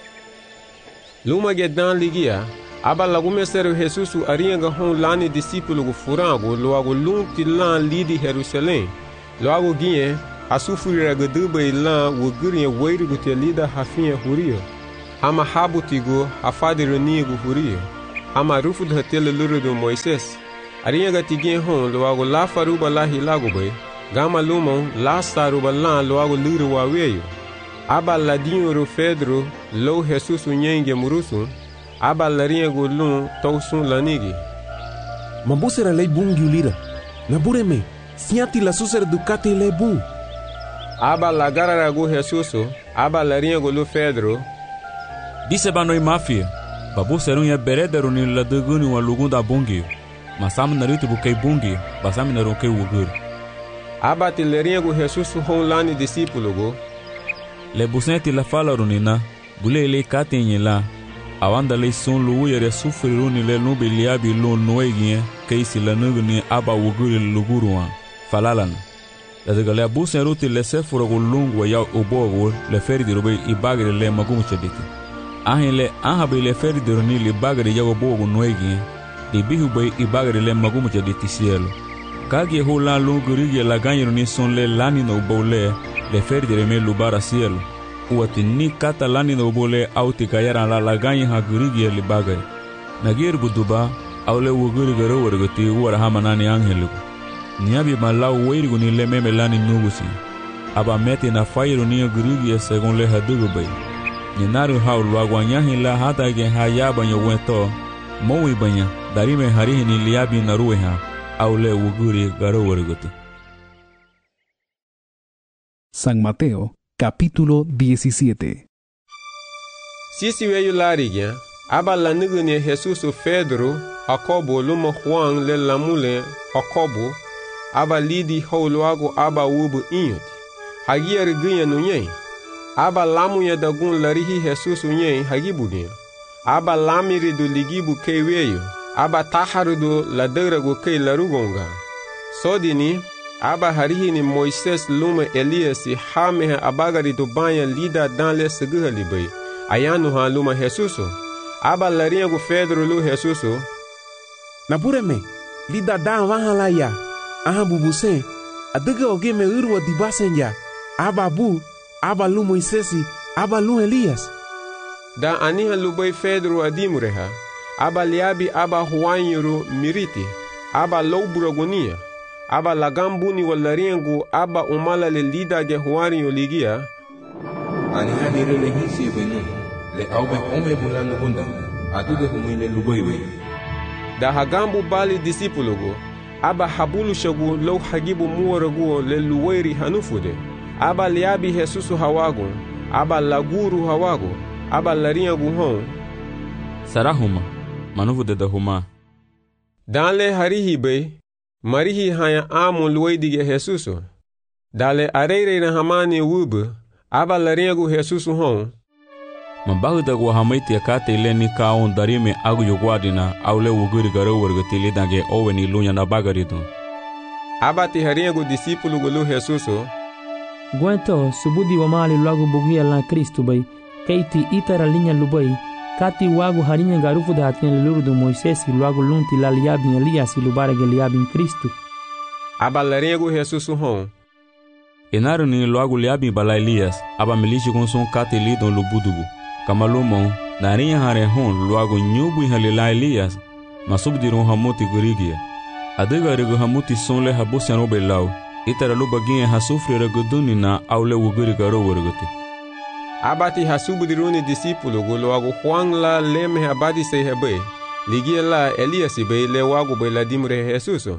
Luma gedan ligia, aba lagumesero Jesus arinha go hon lani discípulo go furango logo lum tilan lidi Jerusalém. Logo guinhe a sufrir a gaduba ilan o gurinha weiro go te lida rafinha huria. Ama habutigo hafadironigo huria. Ama rufud hatele lurudu Moises. Aringa tigin hon loago la faruba la hilago bay. Gama lumon la saruba la loago luru waweyo. Aba ladinho Pedro lo Jesus unyenge murusun. Aba laringo lun tausun lanigi. Mambusera lei bungi ulira. Nabureme, siati la susera ducati lei bung. Aba lagararago Jesus, aba laringo lu Pedro. Disse banoi mafia. Babu serun ya berederu ni laduguni wa lugunda bungi. Masam naritu bukei bungi, basam narukei wugur. Aba tileringo Jesus hon lani discípulo go. Le busenti la fala runina, bule le katenye la. Awanda le son lu yere sufriru ni le nubi liabi lu noegien, keisi la nugu ni aba wuguri luguruan. Falalan. La de galea busen ruti le sefurago lungu ya ubogo le feri di rube i bagri le magumu chaditi. Ahin le ahabi le feri di runi li bagri ya ubogo noegien, di bihu bay i bagri le magumu chaditi cielo. Kagi ho la lungu rigi la ganyi runi son le lani no ubole le feri di reme lubara cielo. Uati ni kata lani no ubole auti kayaran la ganyi ha gurigi li bagri. Nagir buduba au le wuguri garo wargati uwara hamanani angeliku. Niabi malau weirigu ni le meme lani nugusi. Aba meti na fairu ni gurigi segon le hadugu bay. Ninaru hau luaguanyahi la hata gen haya banyo wento. Mowi banya darime harihi ni liabi narueha au le wuguri garo wargati. San Mateo, capítulo 17. Sisi weyu larigya, aba lanugu ni Jesus Pedro, Jacobo, luma Juan le lamule Jacobo, aba lidi holuago aba wubu inyot. Hagia rigunya nunyen. Aba lamu ya dagun larihi Jesus unyen hagibugen. Aba lamiri do ligibu kei weyo. Aba taharu do ladarago kei larugonga. Sodini, aba harihi ni Moises luma Eliasi hameha abagari do banya lida dan le seguhali bay. Ayanu ha luma Jesuso. Aba laringo Pedro lu Jesuso. Napureme, lida dan wahala ya. Aha bubuse, adega oge me urwa dibasen ya. Aba bu, aba lu Moisesi, aba lu Elias. Da aniha lubay Pedro adimureha. Aba liabi aba huanyuru miriti. Aba louburagonia. Aba lagambuni walaringo aba umala le lida ge huario ligia. Aniha nirele hisi benu. Le aube ome bulano bunda. Adude humile lubaiwe. Da hagambu bali discípulo go. Aba habulu shagu lo hagibu muwaragu le luweri hanufude. Aba liabi Jesusu hawago. Aba laguru hawago. Aba laringo hon. Sarahuma, manufude da huma. Danle harihi bay. Marihi haya amun luweidige Jesuso. Dale areire na hamani wube. Aba laringo Jesusu hon. Mabahu da gwa hamaiti akate ile ni kaon darime agu yugwadina aule wuguri garo wargati lidange owe ni lunya na bagaridu. Aba ti haringo discípulo gulu Jesuso. Gwento subudi wa mali luagu bugia la Kristu bay. Keiti itara linya lubay. Kati wagu harinya garufu da hatian luludu Moisesi luagu lunti la liabi Elias lubarege liabi Kristu. Aba laringo Jesusu hon. Enaru ni luagu liabi bala Elias aba milishi konson kati lidon lubudugu. Kamalumo, narinya hare hon luago nyubu halila Elias, masubdiron hamuti gurigia. Adega rego hamuti sonle habusian obelau, itara lubaginye hasufri reguduni na aule wuguri garo warguti. Abati hasubdiruni discípulo go luago Juan la leme abadi se hebe, ligia la Elias be le wago be la dimre Jesuso.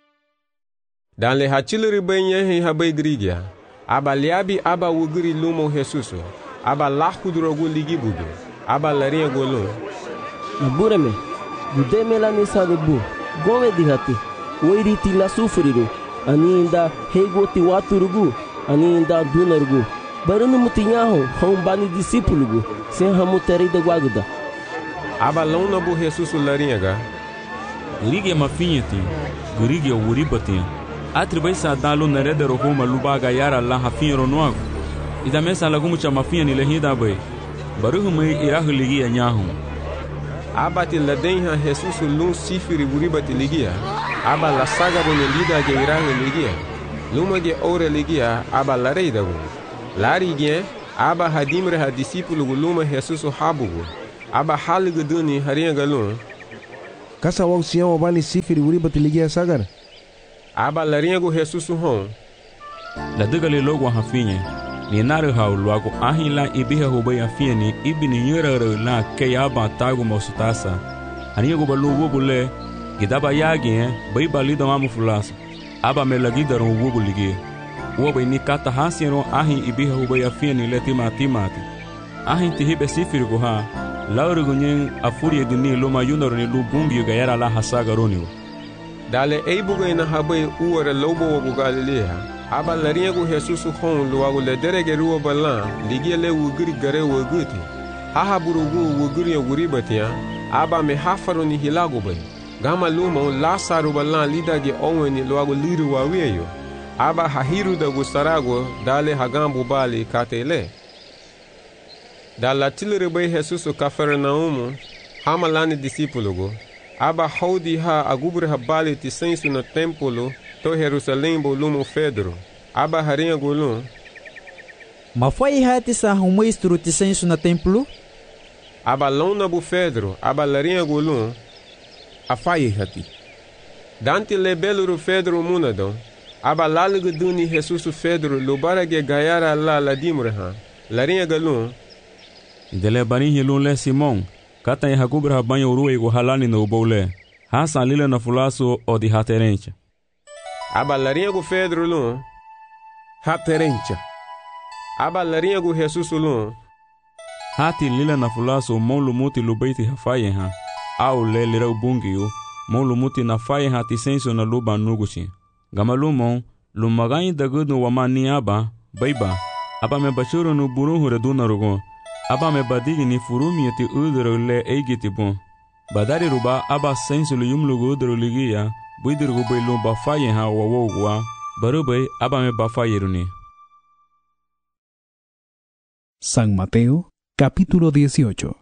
Dan le hachiluri be nyehe habe grigia, aba liabi aba wuguri lumo Jesuso. Aba lahudrogu ligi budu. Aba larinha golon. Nabureme. Budeme la nisa de bu. Gome dihati. Oiriti la sufriru. Ani inda hegoti waturugu. Ani inda dunarugu. Barunu mutinyaho. Hombani discípulo. Sem hamutere de guaguda. Aba lona bu Jesus larinha ga. Gurige mafinhati. Gurige uribati. Atribai sa dalu narede rohoma lubaga yara la hafinho noago. Ida mesa lagumu cha mafia ni lehida bay. Baruhu mai irahu ligia nyahu. Abati ladenha Jesus lun sifiri buribati ligia. Aba la saga bone lida ge irahu ligia. Luma ge ore ligia aba la reida bu. Lari ge aba hadimre ha discípulo guluma Jesus habugo aba haliga duni harinha galun kasa wau sião abani sifiri uriba tiligia sagar aba larinha go Jesus hon la degale logo hafinye ni nare hau luago ahila ibiha hubay afia ni ibini nyerare la ke aba tago mosutasa harinha go balu wobule gidaba yagi bay balida mamu fulasa aba melagidaro wobulige wobe ni kata hasiero ahi ibiha hubay afia ni letima timati ahi tihibe sifiri go ha laure gunyen afuri dini loma yunoro ni lubumbi gayara la hasaga ronio dale eibugo ina habai uwara lobo wobu Galilea aba larinha go Jesus hon luago le derege ruo balan ligie le wugiri gare woguti haha burugu wugiri wuribatia aba me hafaro ni hilago bay gama lumo Lazaro balan lidage oweni luago liru waweyo aba hahiru da gustarago dale hagambu bali katele dalla tilere bay Jesus Cafarnaum hamalani discípulo aba haudi ha agubre ha bali ti sensu no templo to Jerusalém bolumo Pedro aba harinha golum ma foi hati sa humestro ti sensu no templo aba lona bu Pedro aba larinha golum afai hati dante lebelo Pedro munadon aba lalugo duni Jesus Pedro lubarage gayara la ladimreha larinha galum dele bani hilun le Simon kata ya hakubra banyo uruwe go halani no bole hasa lile na fulaso o di haterencha aba larinha go Pedro lun haterencha aba larinha go Jesus lun hati lile na fulaso molu muti lubaiti hafaye ha au le lira ubungiyo molu muti na faye hati senso na luba nuguchi gamalumon lumagani dagudu wamani aba baiba aba me bachuro no buruhu reduna rugo aba me badigi ni furumi eti udro le eigiti bon badari ruba aba sensu lu yumlugo udro ligia buidirgo bailu ba faye ha wawogwa barubay aba me ba fayeruni. San Mateo capítulo 18.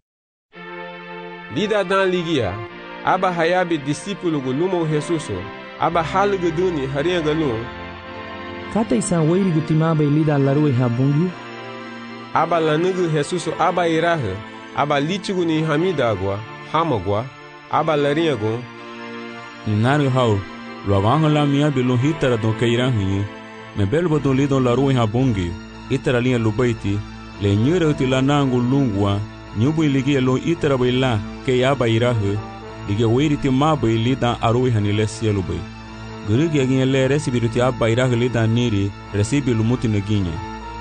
Lida dan ligia aba hayabi discípulo go lumo Jesuso aba halga duni harinha galun kata isa wairi gutimaba lida larue habungi aba lanugu Jesuso aba iraha aba litigu ni hamidagwa hamagwa aba larinha go ninaru hau luagango la mia belo hitara don keiranhi me belbo don lidon larue habungi itara linha lubaiti le nyura uti la nangu lungwa nyubu iligia lo itara baila ke aba iraha ligia wairi ti maba lida arue hanile sielu bai gurigi aginha le resibiru ti aba iraha lida niri resibi lumuti neginha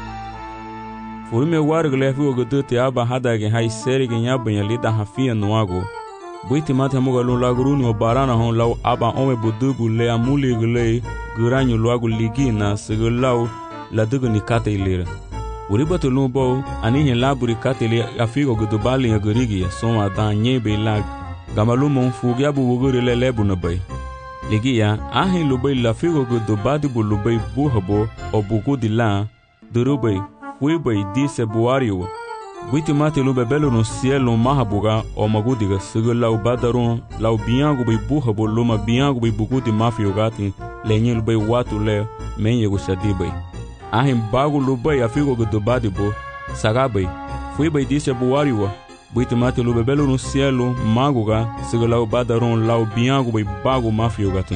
furume wargo le figo guduti aba hadage hai serige nyabanya lida hafia noago buiti mate hamuga lo laguruni o barana hon lau aba ome budubu le amuli gule guranyu loago ligina segulau la dugu ni kate ilira uribatu lumbo anihin laburi kate li afigo gudubali ya gurigi ya soma da nyebe lag gamalumo fugi abu wuguri le lebu na bay ligia ahin lubay la figo gudubadi bu lubay buhabo o bugudi la durubay fuibay dise buariwa buiti mate lube belo no cielo mahabuga o magudiga sigo lau badaron lau biangu bay buhabo luma biangu bay bugudi mafio gati lenye lubay watu le menye gushadi bay ahin bagu lubay afigo gudubadi bo sagabay fuibay dise buariwa buiti mate lube belo no cielo maguga sigo lau badaron lau biangu bay bagu mafio gati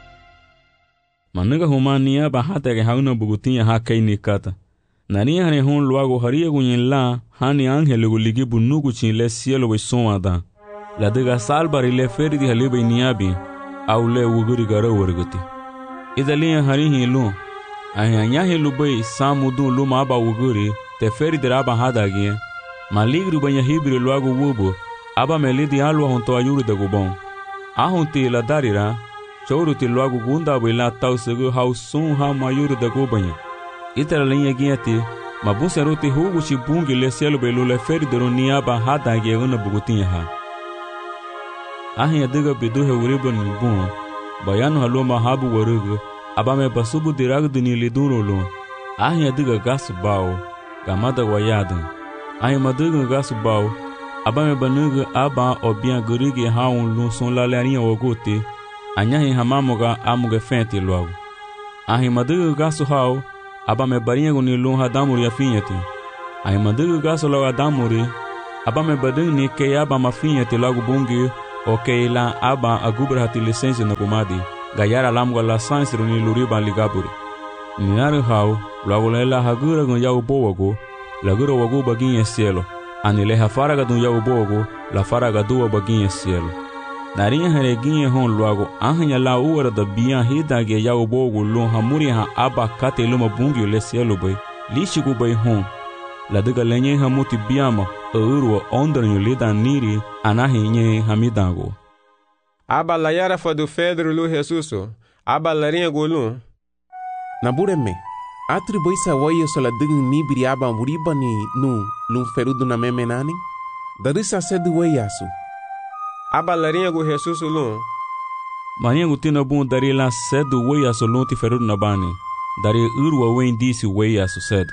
maniga humania bahata ke hauna bugutinha hakai nikata nani hane hon luago haria gunyen la hani angele guligi bunugu chin le cielo bay sonada la dega salbari le ferdi halibe niabi au le wuguri gara wargati idalia harihi lu ayanya helu bay samudu lu ma ba wuguri te ferdi raba hadagi maligru banya hibri luago wubo aba melidi alwa hon to ayuru de gubon ahunti la darira chouruti luago gunda bila tausegu hausun ha mayuru de gubanya itara linha guiati mabusa roti hugo chibungi le cielo belu le ferdero niaba hada ge una bugutinha ha ahin diga bidu he uribo ni bun bayanu haloma habu warugo abame basubu dirag duni liduro lo ahin diga gas bao gamada wayada ahin maduga gas bao abame banuga aba obia gurigi haun lu son la larinha wogote anyahi hamamoga amuga fente logo ahin maduga gas hao aba me barinha guni lun hadamur ya finyati Ai mandugu gaso logo adamuri, aba me badung ni ke aba mafinha te logo bungi, o ke la aba agubra hati licença no gumadi, gayara lamgo la sansro ni luriba ligaburi. Ninari hau, logo lela hagura gun yau bowago, lagura wago baginha cielo, anile hafaraga dun yau bowago, la faraga dua baginha cielo. Narinha hareginha hon logo, ahanya la uara da bian hidage yau bowago lon hamuri ha aba kate luma bungi le cielo bay, lishigu bay hon. La diga lenye hamuti biama, urwa ondranyo lida niri, anahi nye hamidango. Aba la yara fa do Pedro lu Jesuso, aba larinha golun. Nabureme, atri boisa wayo sola digin ni biri aba muriba ni nu lun ferudu na memenani? Darisa sedu wayasu. Aba larinha go Jesuso lun. Marinha gutina bun dari la sedu wayasu lun ti ferudu na bani, dari urwa wen disi wayasu sedu.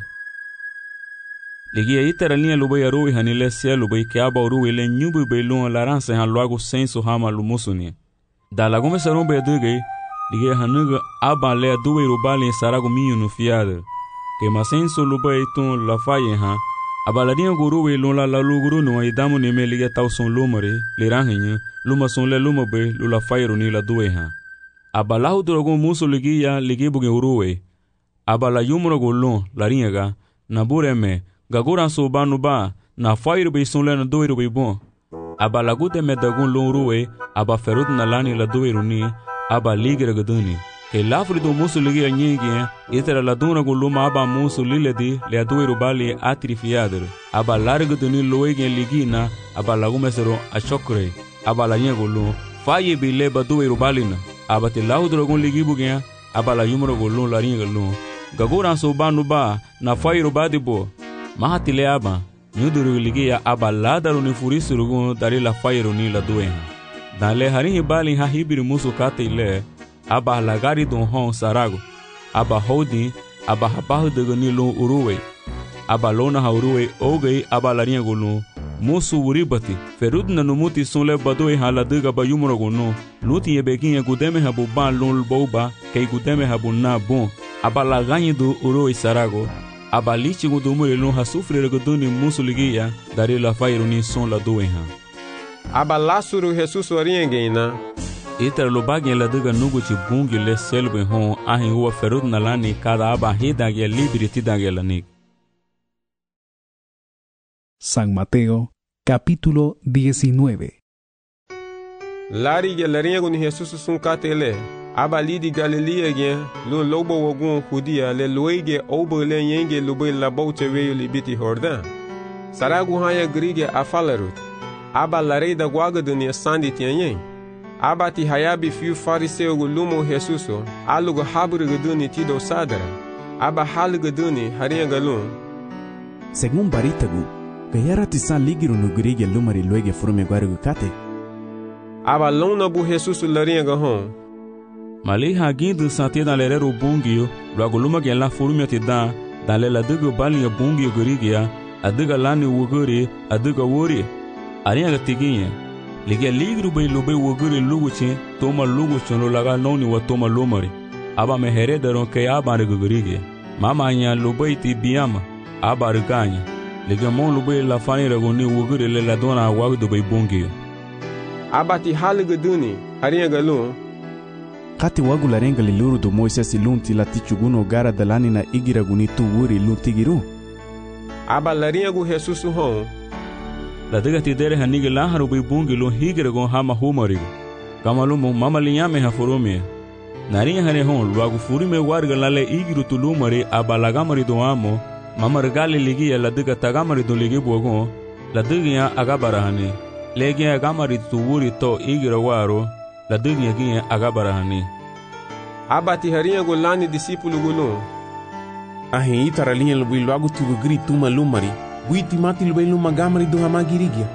Ligia itera linha lubay arui hanile cielo bay que aba arui le nyubu bay lun larança han logo senso hama lumusuni. Da lagume sarum bay duge, ligia hanuga aba le duwe rubali sarago minho no fiada. Que masenso lubay tun la faye han, aba la linha guruwe lun la luguru no idamu ni me ligia tau son lumare, liranhenha, luma son le luma bay lula faye ni la duwe han. Aba lahu drogo muso ligia buge uruwe. Aba la yumro golun la ringa, nabureme, Gagura so banuba, na fire be son lena doiro be bon. Aba lagute me dagun lonruwe, aba ferut na lani la doiro ni, aba ligre gaduni. Ke lafri do musu ligi a nyingi, itera la duna gun luma aba musu liledi, le doiro bali atrifiader. Aba larga duni loegen ligina, aba lagume sero a chokre, aba la nyego lo, faye be leba doiro balina, aba te laudro gun ligibugia, aba la yumro gun la ringa lo. Gagura so banuba, na fire badibo. Mahatile aba, nyuduru ligia aba ladaru ni furisurugun dari la fairu ni la duenha. Dan le harinhi bali ha hibiri musu kate ile, aba lagari don hon sarago, aba holding, aba habahu dego ni lo uruwe, aba lona ha uruwe ogei aba larinha gulu, musu uribati, ferud na numuti sunle badoi ha la diga ba yumro gunu, luti yebekin gudeme ha buban lon boba, kei gudeme ha bunna bon, aba laganyi do uruwe sarago, aba lichi gudumure lon ha sufre guduni musu ligia, dari la fairu ni son la duenha. Aba lasuru Jesus oriengeina. Iter lo bagien la diga nugu chi bungi le selbe hon ahin huwa ferud na lani kada aba hidage libri tidage lanik. San Mateo, capítulo 19. Lari ge larinha ni Jesus sun katele. Aba lidi Galilea gen lun lobo wogun Judia le loige obo le yenge lobe la boute veio libiti Jordan. Saragu haya grige afalarut. Aba larei da guaga dunia sandi tianyen. Aba ti hayabi fiu fariseu lumo Jesuso. Alugo habru guduni tido sadara. Aba hal guduni harinha galun. Según baritagu, gayara tisan ligiru no grige lumari loige frume guarugu kate. Aba lona bu Jesuso larinha gahon. Mali hagindu sante dans l'erreur bungio, logo luma gen la furumia te dan, dans le la dugo balinha bungio gorigia, a duga lani wogori, a duga wori. Arinha gatiginha. Liga ligru bay lobe wogori luguchi, toma luguchi no laga noni wa toma lomari. Aba me heredaron ke aba gorigia. Mama nya lobe ti biama, aba riganya. Liga mon lobe la fani ragoni wogori le la dona wagdo bay bungio. Aba ti haliga duni, arinha galun. Kati wagu larenga liluru do Moisés lunti la tichuguno gara dalani na igira gunitu wuri luntigiru. Aba larinha gu Jesus hon. La diga ti dere hanigi laharu bi bungi lo higira gon hama humarigo. Kamalumo mama linyame ha furumie. Narinha hane hon luagu furime warga lale igiru tulumari aba lagamari do amo. Mama regali ligia la diga tagamari do ligi buagon. La diga agabara hane. Legi agamari tu wuri to igira waro. La diga ginha agabarahani. Aba ti harinha golani discípulo gulun. Ahin itara linha lubi logo tu grito uma lumari. Buiti mati lubi luma gamari do hamagirigia.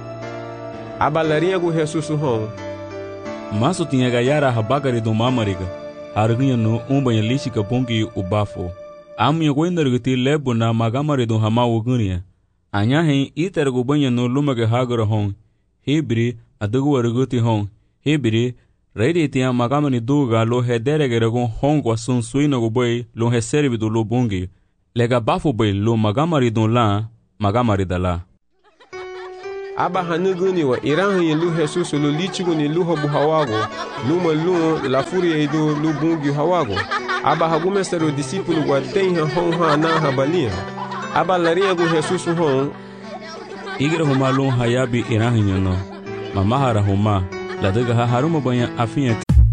Aba larinha go Jesus hon. Maso tinha gayara habagari do mamariga. Harginha no umbanha lishika bongi ubafo. Amya goindargati lebo na magamari do hamawogunia. Anyahin itara go banha no lumaga hagara hon. Hebri adugo arguti hon. Hebri Reidi tinha magamani duga lo hederegere gon hongo asun suina go boy lo heservi do lo bongi. Lega bafo boy lo magamari don la, magamaridala. Aba hanuguni wa irahan yin lu Jesus lu lichigu ni lu hobu hawago, luma lu la furia idu lu bungi hawago. Aba hagumestero discípulo gwa tenha honha na habalia. Aba laria gu Jesus hon. Igira huma lu hayabi irahan yin no. Mamahara huma, la dega haruma banya afinya.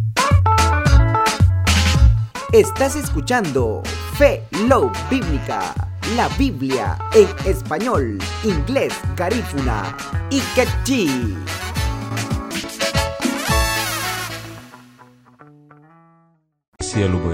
Estás escuchando Fe Love Bíblica, la Biblia en español, inglés, garífuna y quechí. Cielo,